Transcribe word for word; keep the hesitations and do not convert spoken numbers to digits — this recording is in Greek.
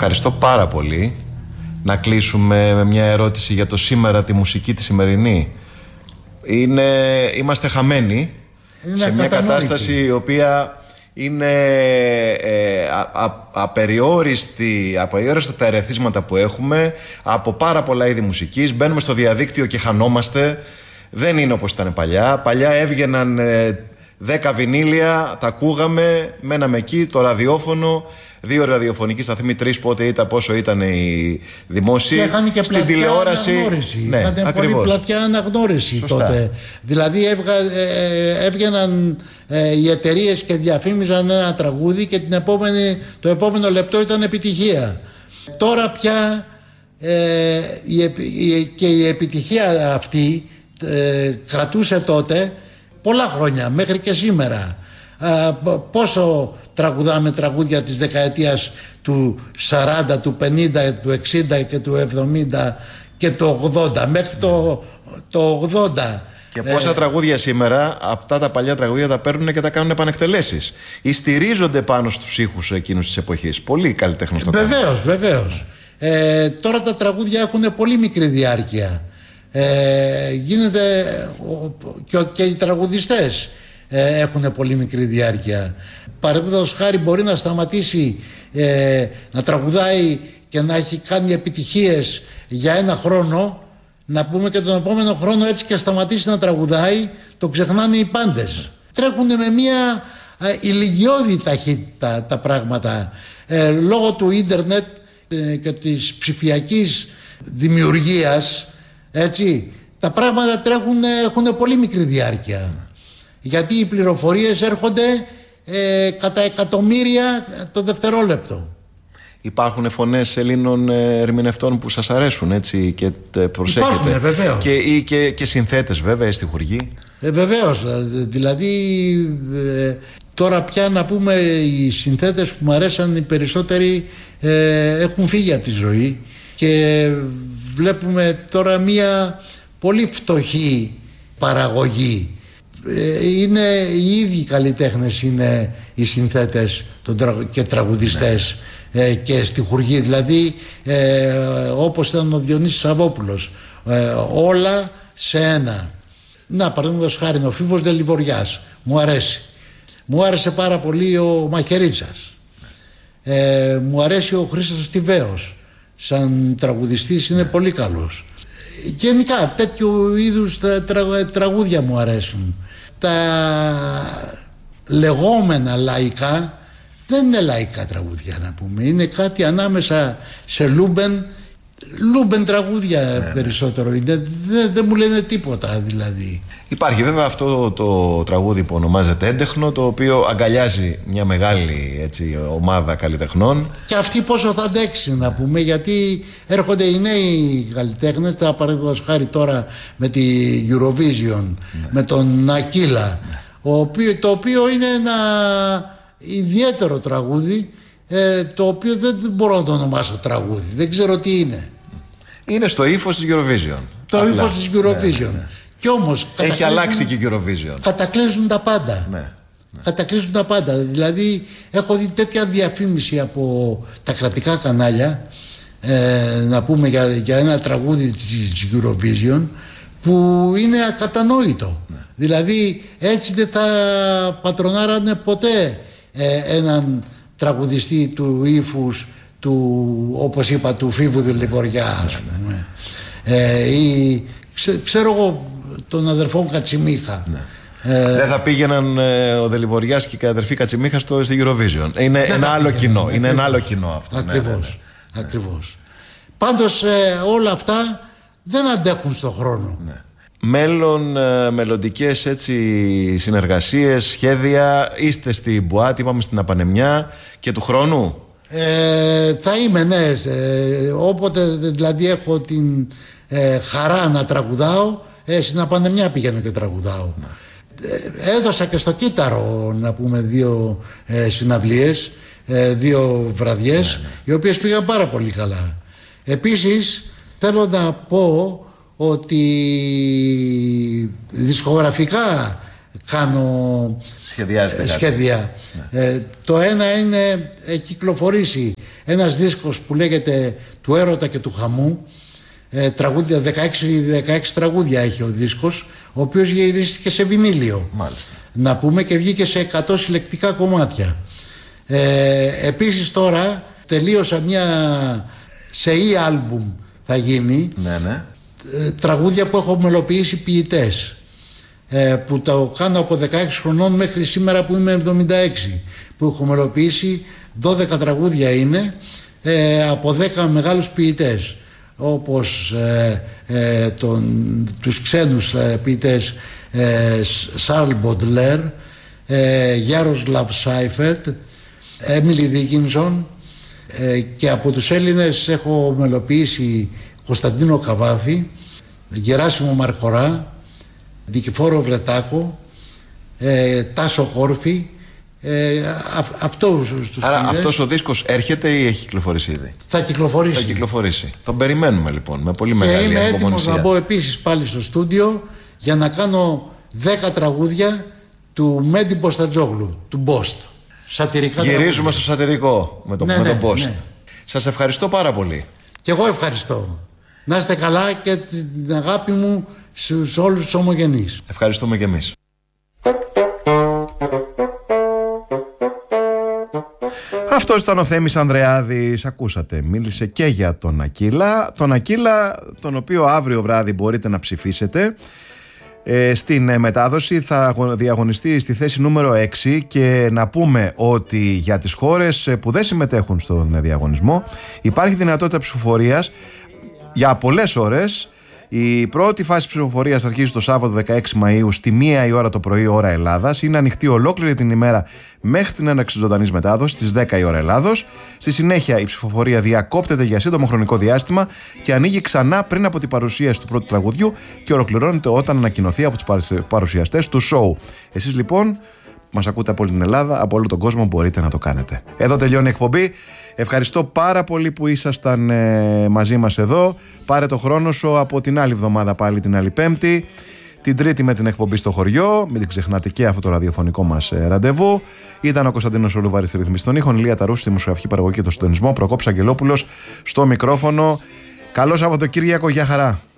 ευχαριστώ πάρα πολύ. Να κλείσουμε με μια ερώτηση για το σήμερα, τη μουσική τη σημερινή. Είναι, είμαστε χαμένοι είναι σε μια κατάσταση η οποία είναι ε, α, α, απεριόριστη, απεριόριστα τα ερεθίσματα που έχουμε από πάρα πολλά είδη μουσικής. Μπαίνουμε στο διαδίκτυο και χανόμαστε. Δεν είναι όπως ήταν παλιά. Παλιά έβγαιναν ε, δέκα βινίλια, τα ακούγαμε, μέναμε εκεί, το ραδιόφωνο, δύο ραδιοφωνικοί σταθμοί, τρεις πότε ήταν, πόσο ήταν οι δημόσιοι. Και είχαν και στην τηλεόραση. Αναγνώριση. Ναι, είχαν πολύ πλατιά αναγνώριση. Σωστά. Τότε. Δηλαδή έβγα, ε, έβγαιναν ε, οι εταιρείες και διαφήμιζαν ένα τραγούδι και την επόμενη, το επόμενο λεπτό ήταν επιτυχία. Τώρα πια ε, η, η, και η επιτυχία αυτή ε, κρατούσε τότε πολλά χρόνια, μέχρι και σήμερα. Ε, πόσο τραγουδάμε τραγούδια της δεκαετίας του σαράντα, του πενήντα, του εξήντα και του εβδομήντα και του ογδόντα, μέχρι το, το ογδόντα. Και πόσα ε, τραγούδια σήμερα, αυτά τα παλιά τραγούδια τα παίρνουν και τα κάνουν επανεκτελέσεις ή στηρίζονται πάνω στους ήχους εκείνους της εποχής. Πολλοί καλλιτέχνες το κάνουν. Βεβαίως, βεβαίως. Ε, τώρα τα τραγούδια έχουν πολύ μικρή διάρκεια. Ε, γίνεται και, και οι τραγουδιστές ε, έχουν πολύ μικρή διάρκεια. Παραδείγματος χάρη μπορεί να σταματήσει ε, να τραγουδάει και να έχει κάνει επιτυχίες για ένα χρόνο, να πούμε, και τον επόμενο χρόνο έτσι και σταματήσει να τραγουδάει, το ξεχνάνε οι πάντες. Τρέχουν με μια ε, ηλικιώδη ταχύτητα τα πράγματα ε, λόγω του ίντερνετ ε, και της ψηφιακής δημιουργίας, έτσι. Τα πράγματα τρέχουν, έχουν πολύ μικρή διάρκεια, γιατί οι πληροφορίες έρχονται ε, κατά εκατομμύρια το δευτερόλεπτο. Υπάρχουν φωνές Ελλήνων ερμηνευτών που σας αρέσουν, έτσι, και προσέχετε? Υπάρχουν, βεβαίως. Και, ή, και, και συνθέτες, βέβαια, στιχουργοί. Ε, βεβαίως. Δηλαδή ε, τώρα πια, να πούμε, οι συνθέτες που μου αρέσαν οι περισσότεροι ε, έχουν φύγει από τη ζωή και βλέπουμε τώρα μία πολύ φτωχή παραγωγή. Είναι οι ίδιοι καλλιτέχνες, είναι οι συνθέτες και τραγουδιστές, ναι, και στιχουργοί. Δηλαδή ε, όπως ήταν ο Διονύσης Σαββόπουλος, ε, όλα σε ένα. Να, παραδείγματος χάρη, ο Φίβος Δελιβοριάς μου αρέσει. Μου άρεσε πάρα πολύ ο Μαχαιρίτσας. ε, Μου αρέσει ο Χρήστος Τιβαίος σαν τραγουδιστής, είναι πολύ καλός. Γενικά τέτοιου είδους τα τρα, τραγούδια μου αρέσουν. Τα λεγόμενα λαϊκά δεν είναι λαϊκά τραγούδια, να πούμε. Είναι κάτι ανάμεσα σε Λούμπεν, Λούμπεν τραγούδια, ναι, περισσότερο είναι. Δεν, δεν μου λένε τίποτα, δηλαδή. Υπάρχει βέβαια αυτό το τραγούδι που ονομάζεται Έντεχνο, το οποίο αγκαλιάζει μια μεγάλη, έτσι, ομάδα καλλιτεχνών. Και αυτή πόσο θα αντέξει, να πούμε, γιατί έρχονται οι νέοι καλλιτέχνες, τα παραδείγματος χάρη τώρα με τη Eurovision, ναι, με τον Νακίλα, ναι, ο οποίο, το οποίο είναι ένα ιδιαίτερο τραγούδι, ε, το οποίο δεν μπορώ να το ονομάσω τραγούδι, δεν ξέρω τι είναι. Είναι στο ύφος της Eurovision. Το ύφος της Eurovision. Ναι, ναι. Κι όμως έχει αλλάξει και η Eurovision. Κατακλείζουν τα πάντα. Ναι, ναι. Κατακλείζουν τα πάντα. Δηλαδή έχω δει τέτοια διαφήμιση από τα κρατικά κανάλια, ε, να πούμε, για, για ένα τραγούδι της Eurovision, που είναι ακατανόητο. Ναι. Δηλαδή έτσι δεν θα πατρονάρανε ποτέ ε, έναν τραγουδιστή του ύφους του, όπως είπα, του Φίβου Δελιβοριά, ας πούμε. Ναι. Ε, ή ξε, ξέρω εγώ, τον αδερφό Κατσιμίχα. Ναι. Ε, δεν θα πήγαιναν ε, ο Δελιβοριάς και η αδερφή Κατσιμίχα στο, στη Eurovision. Είναι ένα άλλο πήγαιναν, κοινό. Είναι ένα άλλο κοινό αυτό. Ακριβώς. Ναι, ναι, ναι. Ακριβώς. Πάντως ε, όλα αυτά δεν αντέχουν στον χρόνο. Ναι. Μέλλον, ε, μελλοντικές, έτσι, συνεργασίες, σχέδια? Είστε στη Μπουάτ, είπαμε, στην Απανεμιά, και του χρόνου? Ε, θα είμαι, ναι. Ε, όποτε δηλαδή έχω την ε, χαρά να τραγουδάω, ε, στην Απανεμιά πηγαίνω και τραγουδάω. Ναι. Ε, έδωσα και στο Κύτταρο, να πούμε, δύο ε, συναυλίες, ε, δύο βραδιές, ναι, ναι, οι οποίες πήγαν πάρα πολύ καλά. Επίσης θέλω να πω ότι δισκογραφικά κάνω Σχεδιάζετε σχέδια. Ναι. Ε, το ένα είναι, έχει κυκλοφορήσει ένας δίσκος που λέγεται «Του έρωτα και του χαμού». Ε, τραγούδια, δεκαέξι, δεκαέξι τραγούδια έχει ο δίσκος, ο οποίος γυρίστηκε σε βινίλιο. Μάλιστα. Να πούμε, και βγήκε σε εκατό συλλεκτικά κομμάτια. Ε, επίσης τώρα τελείωσα μια σε e-album θα γίνει, ναι, ναι. Ε, τραγούδια που έχω μελοποιήσει ποιητές, ε, που το κάνω από δεκαέξι χρονών μέχρι σήμερα που είμαι εβδομήντα έξι, που έχω μελοποιήσει δώδεκα τραγούδια είναι, ε, από δέκα μεγάλους ποιητές, όπως ε, ε, τον, τους ξένους ε, ποιητές Σαρλ Μποντλέρ, Γιάροσλαβ Σάιφερτ, Έμιλι Δίκινσον, ε, και από τους Έλληνες έχω μελοποιήσει Κωνσταντίνο Καβάφη, Γεράσιμο Μαρκορά, Δικηφόρο Βρετάκο, ε, Τάσο Κόρφη, ε, α, αυτό στους Άρα ποιητές. αυτός ο δίσκος έρχεται ή έχει κυκλοφορήσει ήδη? Θα κυκλοφορήσει. Θα κυκλοφορήσει. Τον περιμένουμε λοιπόν με πολύ μεγάλη ανυπομονησία. Και είμαι έτοιμος να μπω επίσης πάλι στο στούντιο για να κάνω δέκα τραγούδια του Μέντι Μποστατζόγλου, του Μπόστ. Σατυρικά. Γυρίζουμε τραγούδια στο σατυρικό με τον ναι, ναι, ναι, Μπόστ. Ναι. Σας ευχαριστώ πάρα πολύ. Και εγώ ευχαριστώ. Να είστε καλά και την αγάπη μου σε όλους τους ομογενείς. Ευχαριστούμε και εμείς. Αυτός ήταν ο Θέμης Ανδρεάδης, ακούσατε, μίλησε και για τον Ακύλα. Τον Ακύλα, τον οποίο αύριο βράδυ μπορείτε να ψηφίσετε. Ε, στην ε, μετάδοση θα διαγωνιστεί στη θέση νούμερο έξι, και να πούμε ότι για τις χώρες που δεν συμμετέχουν στον ε, διαγωνισμό υπάρχει δυνατότητα ψηφοφορίας για πολλές ώρες. Η πρώτη φάση ψηφοφορίας αρχίζει το Σάββατο δεκαέξι Μαΐου στη μία η ώρα το πρωί, ώρα Ελλάδας. Είναι ανοιχτή ολόκληρη την ημέρα μέχρι την έναρξη ζωντανής μετάδοσης στις δέκα η ώρα Ελλάδος. Στη συνέχεια η ψηφοφορία διακόπτεται για σύντομο χρονικό διάστημα και ανοίγει ξανά πριν από την παρουσίαση του πρώτου τραγουδιού και ολοκληρώνεται όταν ανακοινωθεί από τους παρουσιαστές του σοου. Εσείς λοιπόν μας ακούτε από όλη την Ελλάδα, από όλο τον κόσμο, μπορείτε να το κάνετε. Εδώ τελειώνει η εκπομπή. Ευχαριστώ πάρα πολύ που ήσασταν ε, μαζί μας εδώ. Πάρε το χρόνο σου από την άλλη εβδομάδα, πάλι την άλλη Πέμπτη. Την Τρίτη με την εκπομπή στο χωριό. Μην την ξεχνάτε και αυτό το ραδιοφωνικό μας ε, ραντεβού. Ήταν ο Κωνσταντίνος Ολούβαρης στη ρυθμίση των ήχων, Λία Ταρούση στη δημοσιογραφική παραγωγή και το συντονισμό, Προκόπης Αγγελόπουλος στο μικρόφωνο. Καλό Σαββατοκύριακο, για χαρά.